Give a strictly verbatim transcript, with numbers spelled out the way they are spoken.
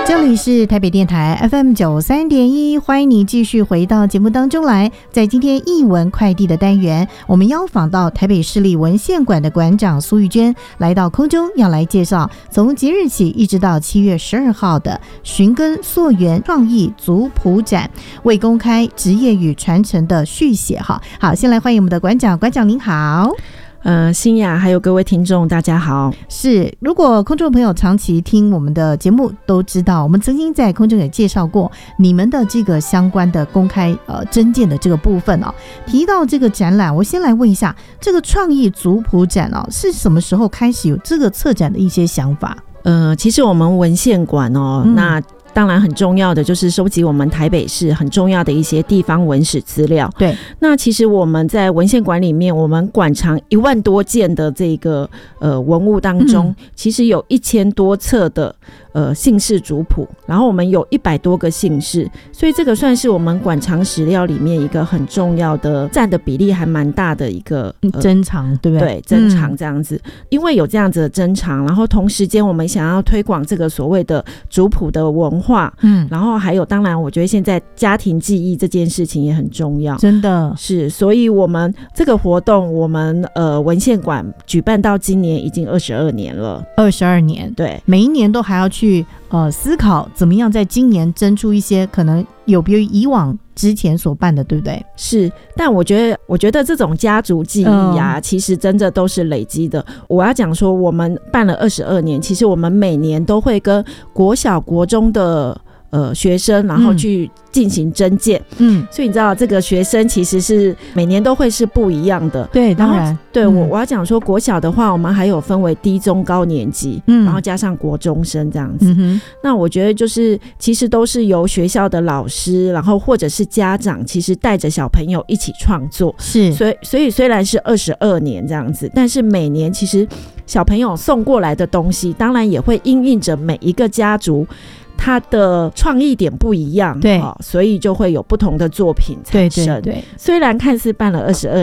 这里是台北电台 F M 九三点一，欢迎你继续回到节目当中来。在今天艺文快递的单元，我们邀访到台北市立文献馆的馆长苏玉娟来到空中，要来介绍从即日起一直到七月十二号的寻根溯源创意族谱展，未公开职业与传承的续写。好，好，先来欢迎我们的馆长，馆长您好。 呃，欣雅还有各位听众大家好。 是，如果空中朋友长期听我们的节目都知道，我们曾经在空中也介绍过你们的这个相关的公开呃征件的这个部分哦。提到这个展览，我先来问一下，这个创意族谱展哦，是什么时候开始有这个策展的一些想法？ 呃，其实我们文献馆哦，嗯、那当然很重要的就是收集我们台北市很重要的一些地方文史资料。 对， 那其实我们在文献馆里面，我们馆藏一万多件的这个呃文物当中，嗯、其实有一千多册的呃姓氏族谱，然后我们有一百多个姓氏，所以这个算是我们馆藏史料里面一个很重要的，占的比例还蛮大的一个、 呃、珍藏，对不对？ 对，珍藏这样子、嗯，因为有这样子的珍藏，然后同时间我们想要推广这个所谓的族谱的文化，嗯，然后还有当然，我觉得现在家庭记忆这件事情也很重要， 真的是，所以我们这个活动，我们呃文献馆举办到今年已经二十二年了， 二十二年， 对， 每一年都还要去。呃，思考怎么样在今年争出一些可能有别于以往之前所办的，对不对？ 是，但我觉得，我觉得这种家族记忆啊，嗯、其实真的都是累积的。我要讲说，我们办了二十二年，其实我们每年都会跟国小、国中的呃学生，然后去进行征件，嗯，所以你知道这个学生其实是每年都会是不一样的， 对，当然， 对、嗯、我我要讲说国小的话，我们还有分为低中高年级，嗯，然后加上国中生这样子，嗯、那我觉得就是其实都是由学校的老师，然后或者是家长，其实带着小朋友一起创作， 是， 所以所以虽然是二十二年这样子，但是每年其实小朋友送过来的东西，当然也会因应着每一个家族。它的创意点不一样， 对、 哦，所以就会有不同的作品产生。 对对对， 虽然看似办了二十二